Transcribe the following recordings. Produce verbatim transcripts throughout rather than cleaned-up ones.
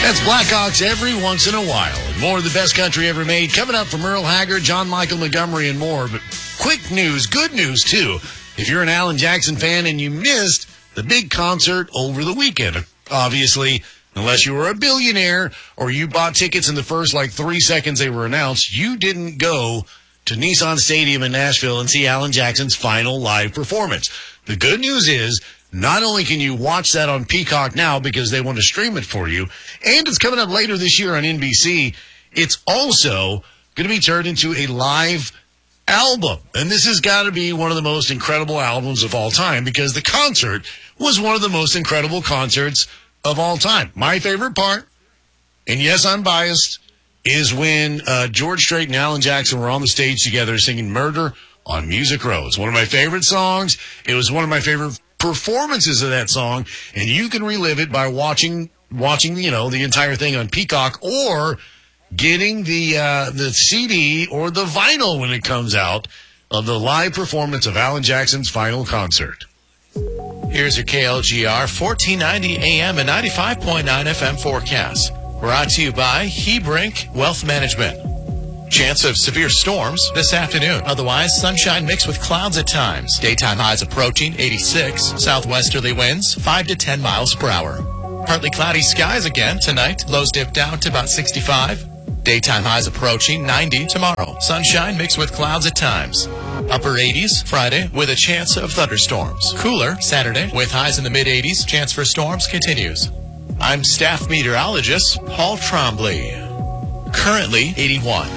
That's Blackhawks every once in a while. And more of the best country ever made coming up from Earl Haggard, John Michael Montgomery, and more. But quick news, good news, too. If you're an Alan Jackson fan and you missed the big concert over the weekend, obviously, unless you were a billionaire or you bought tickets in the first, like, three seconds they were announced, you didn't go to Nissan Stadium in Nashville and see Alan Jackson's final live performance. The good news is, not only can you watch that on Peacock now because they want to stream it for you, and it's coming up later this year on N B C, it's also going to be turned into a live album. And this has got to be one of the most incredible albums of all time because the concert was one of the most incredible concerts of all time. My favorite part, and yes, I'm biased, is when uh, George Strait and Alan Jackson were on the stage together singing Murder on Music Row. It's one of my favorite songs. It was one of my favorite performances of that song, and you can relive it by watching, watching, you know, the entire thing on Peacock or getting the uh, the C D or the vinyl when it comes out of the live performance of Alan Jackson's final concert. Here's your K L G R fourteen ninety A M and ninety-five point nine F M forecast. Brought to you by Hebrink Wealth Management. Chance of severe storms this afternoon. Otherwise, sunshine mixed with clouds at times. Daytime highs approaching eighty-six. Southwesterly winds five to ten miles per hour. Partly cloudy skies again tonight. Lows dip down to about sixty-five. Daytime highs approaching ninety tomorrow. Sunshine mixed with clouds at times. Upper eighties Friday with a chance of thunderstorms. Cooler Saturday with highs in the mid eighties. Chance for storms continues. I'm staff meteorologist Paul Trombley. Currently eighty-one.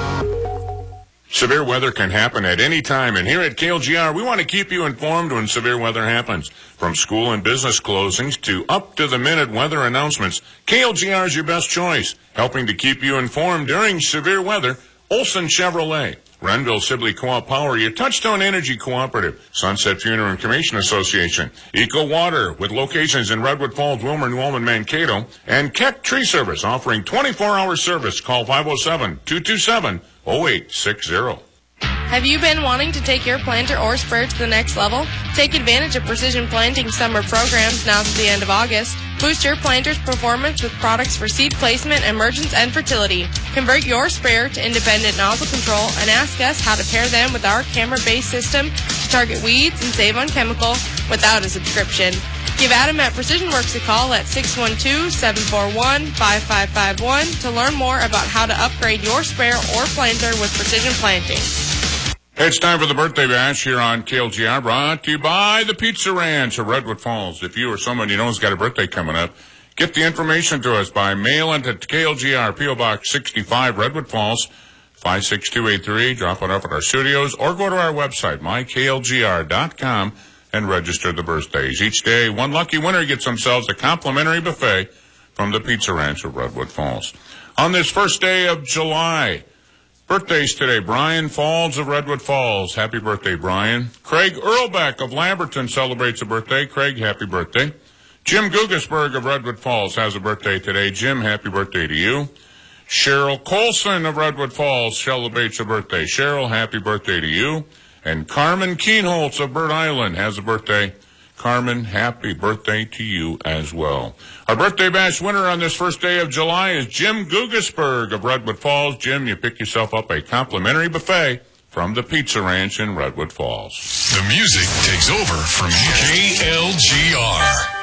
Severe weather can happen at any time, and here at K L G R, we want to keep you informed when severe weather happens. From school and business closings to up-to-the-minute weather announcements, K L G R is your best choice. Helping to keep you informed during severe weather, Olson Chevrolet, Renville Sibley Co-op Power, your Touchstone Energy Cooperative, Sunset Funeral and Cremation Association, Eco Water with locations in Redwood Falls, Wilmer, New Ulm, Mankato, and Keck Tree Service offering twenty-four hour service. Call five oh seven, two two seven, oh eight six zero. Have you been wanting to take your planter or sprayer to the next level? Take advantage of Precision Planting summer programs now to the end of August. Boost your planter's performance with products for seed placement, emergence, and fertility. Convert your sprayer to independent nozzle control and ask us how to pair them with our camera-based system to target weeds and save on chemical without a subscription. Give Adam at Precision Works a call at six one two, seven four one, five five five one to learn more about how to upgrade your sprayer or planter with Precision Planting. It's time for the birthday bash here on K L G R, brought to you by the Pizza Ranch of Redwood Falls. If you or someone you know has got a birthday coming up, get the information to us by mail it at K L G R, P O Box sixty-five, Redwood Falls, five six two eight three. Drop it off at our studios or go to our website, my K L G R dot com, and register the birthdays. Each day, one lucky winner gets themselves a complimentary buffet from the Pizza Ranch of Redwood Falls. On this first day of July, birthdays today, Brian Falls of Redwood Falls. Happy birthday, Brian. Craig Earlbeck of Lamberton celebrates a birthday. Craig, happy birthday. Jim Gugasberg of Redwood Falls has a birthday today. Jim, happy birthday to you. Cheryl Colson of Redwood Falls celebrates a birthday. Cheryl, happy birthday to you. And Carmen Keenholz of Bird Island has a birthday. Carmen, happy birthday to you as well. Our birthday bash winner on this first day of July is Jim Gugasberg of Redwood Falls. Jim, you pick yourself up a complimentary buffet from the Pizza Ranch in Redwood Falls. The music takes over from K L G R.